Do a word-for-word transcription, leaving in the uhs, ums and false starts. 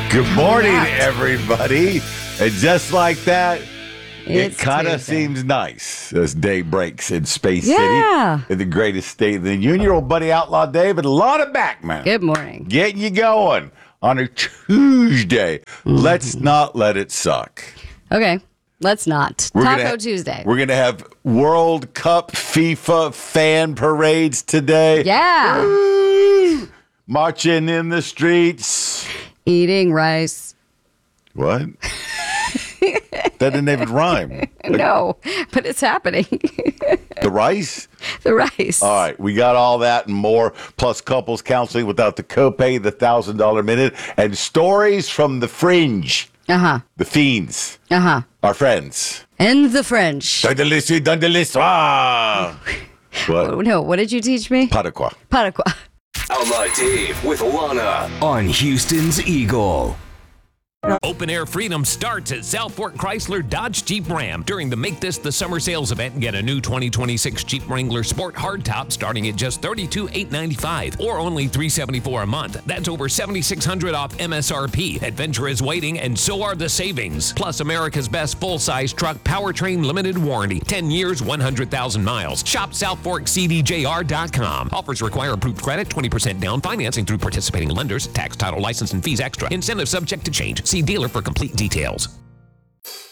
Good morning, everybody. And just like that, It's it kind of Tuesday. seems nice as day breaks in Space Yeah. City, in the greatest state in the union. Your old buddy Outlaw David, a lot of back, man. Good morning. Getting you going on a Tuesday. Mm-hmm. Let's not let it suck. Okay, let's not. We're Taco gonna, Tuesday. We're going to have World Cup FIFA fan parades today. Yeah. Woo! Marching in the streets. Eating rice. What? That didn't even rhyme. No, but it's happening. The rice? The rice. All right, we got all that and more, plus couples counseling without the copay, the one thousand dollars minute, and stories from the fringe, Uh-huh. the fiends, Uh-huh. our friends. And the French. Dans de l'histoire, dans de l'histoire. Oh, What? no, what did you teach me? Pas de quoi. Pas de quoi. Outlaw Dave with Lana on Houston's Eagle. Open Air Freedom starts at South Fork Chrysler Dodge Jeep Ram during the Make This the Summer Sales event. Get a new twenty twenty-six Jeep Wrangler Sport Hardtop starting at just thirty-two thousand eight hundred ninety-five dollars or only three hundred seventy-four dollars a month. That's over seven thousand six hundred dollars off M S R P. Adventure is waiting, and so are the savings. Plus, America's best full-size truck powertrain limited warranty. ten years, one hundred thousand miles. Shop south fork c d j r dot com. Offers require approved credit, twenty percent down, financing through participating lenders. Tax, title, license, and fees extra. Incentive subject to change. See dealer for complete details.